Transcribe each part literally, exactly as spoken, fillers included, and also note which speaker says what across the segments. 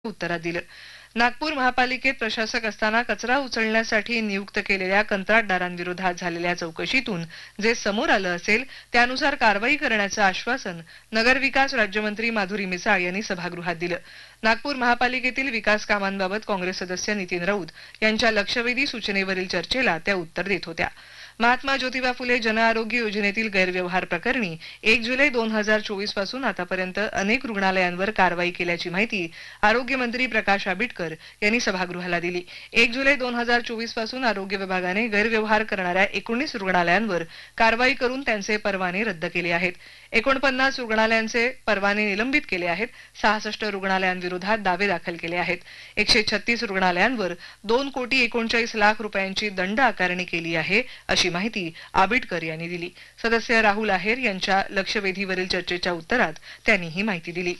Speaker 1: उत्तरात दिलं. नागपूर महापालिकेत प्रशासक असताना कचरा उचलण्यासाठी नियुक्त केलेल्या कंत्राटदारांविरोधात झालेल्या चौकशीतून जे समोर आलं असेल त्यानुसार कारवाई करण्याचं आश्वासन नगरविकास राज्यमंत्री माधुरी मिसाळ यांनी सभागृहात दिलं. नागपूर महापालिकेतील विकास कामांबाबत काँग्रेस सदस्य नितीन राऊत यांच्या लक्षवेधी सूचनेवरील चर्चेला त्या उत्तर देत होत्या. महात्मा ज्योतिबा फुले जनआरोग्य योजनेतील गैरव्यवहार प्रकरणी एक जुलै दोन हजार चोवीस पासून आतापर्यंत अनेक रुग्णालयांवर कारवाई केल्याची माहिती आरोग्यमंत्री प्रकाश आंबेडकर यांनी सभागृहाला दिली. एक जुलै दोन हजार चोवीस पासून आरोग्य विभागाने गैरव्यवहार करणाऱ्या एकोणीस रुग्णालयांवर कारवाई करून त्यांचे परवाने रद्द केले आहेत. एकोणपन्नास रुग्णालयांचे परवाने निलंबित केले आहेत. सहासष्ट रुग्णालयांविरोधात दावे दाखल केले आहेत. एकशे छत्तीस रुग्णालयांवर दोन कोटी एकोणचाळीस लाख रुपयांची दंड आकारणी केली आहे अशी माहिती आंबेडकर यांनी दिली. सदस्य राहुल आहेर यांच्या लक्षवेधीवरील चर्चेच्या उत्तरात त्यांनी ही माहिती दिली.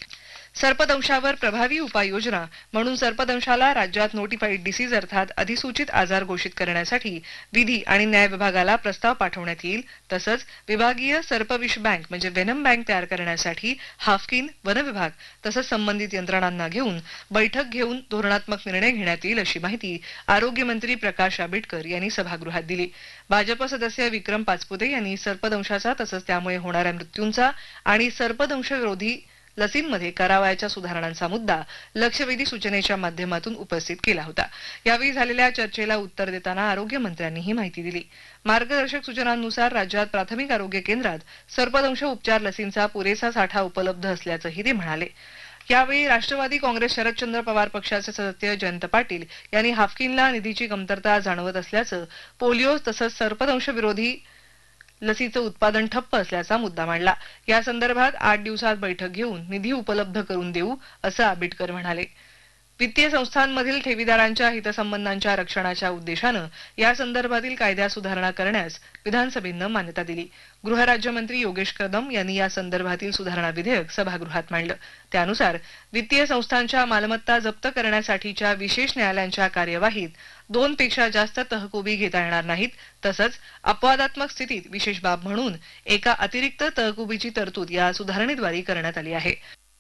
Speaker 1: सर्पदंशावर प्रभावी उपाययोजना म्हणून सर्पदंशाला राज्यात नोटिफाईड डिसीज अर्थात अधिसूचित आजार घोषित करण्यासाठी विधी आणि न्याय विभागाला प्रस्ताव पाठवण्यात येईल. तसंच विभागीय सर्पविष बँक म्हणजे वेनम बँक तयार करण्यासाठी हाफकिन, वन विभाग तसंच संबंधित यंत्रणांना घेऊन बैठक घेऊन धोरणात्मक निर्णय घेण्यात येईल अशी माहिती आरोग्यमंत्री प्रकाश आंबेडकर यांनी सभागृहात दिली. भाजप सदस्य विक्रम पाचपुते यांनी सर्पदंशाचा तसंच त्यामुळे होणाऱ्या मृत्यूंचा आणि सर्पदंश विरोधी लसींमध्ये करावयाच्या सुधारणांचा मुद्दा लक्षवेधी सूचनेच्या माध्यमातून उपस्थित केला होता. यावेळी झालेल्या चर्चेला उत्तर देताना आरोग्यमंत्र्यांनी ही माहिती दिली. मार्गदर्शक सूचनांनुसार राज्यात प्राथमिक आरोग्य केंद्रात सर्पदंश उपचार लसींचा पुरेसा साठा उपलब्ध असल्याचंही ते म्हणाले. यावेळी राष्ट्रवादी काँग्रेस शरदचंद्र पवार पक्षाचे सदस्य जयंत पाटील यांनी हाफकिनला निधीची कमतरता जाणवत असल्याचं, पोलिओ तसंच सर्पदंश विरोधी लसीचं उत्पादन ठप्प असल्याचा मुद्दा मांडला. या संदर्भात आठ दिवसात बैठक घेऊन निधी उपलब्ध करून देऊ असं आंबेडकर म्हणाले. वित्तीय संस्थांमधील ठेवीदारांच्या हितसंबंधांच्या रक्षणाच्या उद्देशानं या संदर्भातील कायद्यात सुधारणा करण्यास विधानसभेनं मान्यता दिली. गृहराज्यमंत्री योगेश कदम यांनी या संदर्भातील सुधारणा विधेयक सभागृहात मांडलं. त्यानुसार वित्तीय संस्थांच्या मालमत्ता जप्त करण्यासाठीच्या विशेष न्यायालयांच्या कार्यवाहीत दोन पेक्षा जास्त तहकुबी घेता येणार नाहीत. तसंच अपवादात्मक स्थितीत विशेष बाब म्हणून एका अतिरिक्त तहकुबीची तरतूद या सुधारणेद्वारे करण्यात आली आहे.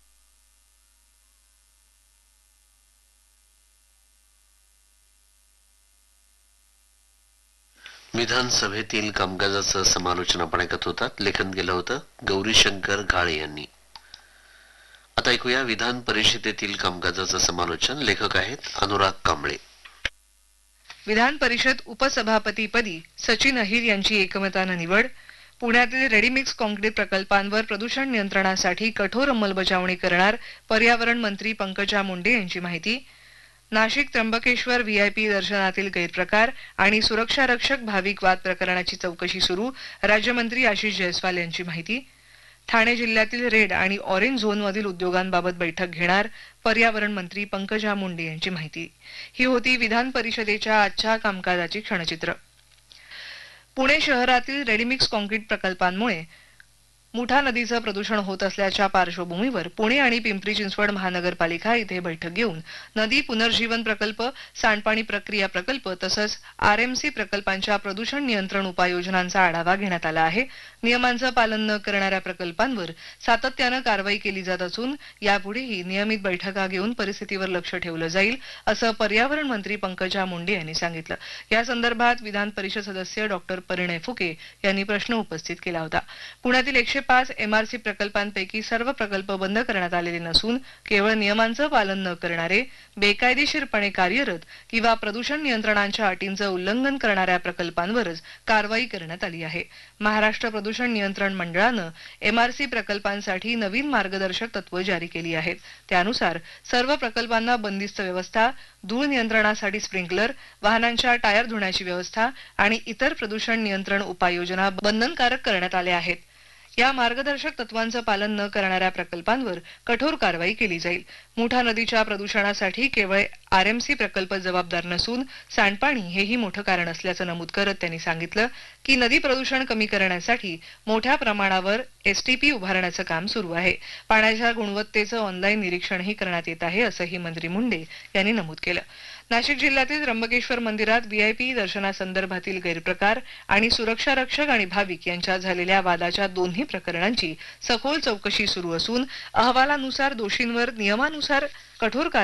Speaker 2: विधानसभेतील कामकाजाचं समालोचन आपण ऐकत होतात. लेखन केलं होतं गौरीशंकर घाळे यांनी. आता ऐकूया विधान परिषदेतील कामकाजाचं समालोचन. लेखक आहेत अनुराग कांबळे.
Speaker 1: विधान परिषद उपसभापतीपदी सचिन अहिर यांची एकमतानं निवड. पुण्यातील रेडीमिक्स काँक्रीट प्रकल्पांवर प्रदूषण नियंत्रणासाठी कठोर अंमलबजावणी करणार पर्यावरण मंत्री पंकजा मुंडे यांची माहिती. नाशिक त्र्यंबकेश्वर व्हीआयपी दर्शनातील गैरप्रकार आणि सुरक्षा रक्षक भाविक वाद प्रकरणाची चौकशी सुरू, राज्यमंत्री आशिष जयस्वाल यांची माहिती. ठाणे जिल्ह्यातील रेड आणि ऑरेंज झोनमधील उद्योगांबाबत बैठक घेणार पर्यावरण मंत्री पंकजा मुंडे यांची माहिती. ही होती विधान परिषदेच्या आजच्या कामकाजाची क्षणचित्र. पुणे शहरातील रेडीमिक्स काँक्रीट प्रकल्पांमुळे मुठा नदीचं प्रदूषण होत असल्याच्या पार्श्वभूमीवर पुणे आणि पिंपरी चिंचवड महानगरपालिका इथे बैठक घेऊन नदी पुनर्जीवन प्रकल्प, सांडपाणी प्रक्रिया प्रकल्प तसंच आरएमसी प्रकल्पांच्या प्रदूषण नियंत्रण उपाययोजनांचा आढावा घेण्यात आला आहे. नियमांचं पालन न करणाऱ्या प्रकल्पांवर सातत्यानं कारवाई केली जात असून यापुढेही नियमित बैठका घेऊन परिस्थितीवर लक्ष ठेवलं जाईल असं पर्यावरण मंत्री पंकजा मुंडे यांनी सांगितलं. या संदर्भात विधान परिषद सदस्य डॉक्टर परिणय फुके यांनी प्रश्न उपस्थित केला होता. पुण्यातील एकशे पाच एमआरसी प्रकल्पांपैकी सर्व प्रकल्प बंद करण्यात आलेले नसून केवळ नियमांचं पालन न करणारे, बेकायदेशीरपणे कार्यरत किंवा प्रदूषण नियंत्रणांच्या अटींचं उल्लंघन करणाऱ्या प्रकल्पांवरच कारवाई करण्यात आली आहे. महाराष्ट्र प्रदूषण नियंत्रण मंडळानं एमआरसी प्रकल्पांसाठी नवीन मार्गदर्शक तत्व जारी केली आहेत. त्यानुसार सर्व प्रकल्पांना बंदिस्त व्यवस्था, धूळ नियंत्रणासाठी स्प्रिंकलर, वाहनांच्या टायर धुण्याची व्यवस्था आणि इतर प्रदूषण नियंत्रण उपाययोजना बंधनकारक करण्यात आल्या आहेत. या मार्गदर्शक तत्वांचं पालन न करणाऱ्या प्रकल्पांवर कठोर कारवाई केली जाईल. मुठा नदीच्या प्रदूषणासाठी केवळ आरएमसी प्रकल्प जबाबदार नसून सांडपाणी हेही मोठं कारण असल्याचं नमूद करत त्यांनी सांगितलं की नदी प्रदूषण कमी करण्यासाठी मोठ्या प्रमाणावर एसटीपी उभारण्याचं काम सुरू आहे. पाण्याच्या गुणवत्तेचं ऑनलाईन निरीक्षणही करण्यात येत आहे, असंही मंत्री मुंडे यांनी नमूद केलं. नाशिक जिल्ह्यातील त्र्यंबकेश्वर मंदिरात व्हीआयपी दर्शनासंदर्भातील गैरप्रकार आणि सुरक्षा रक्षक आणि भाविक यांच्यात झालेल्या वादाच्या दोन्ही प्रकरणांची सखोल चौकशी सुरू असून अहवालानुसार दोषींवर नियमानुसार कठोर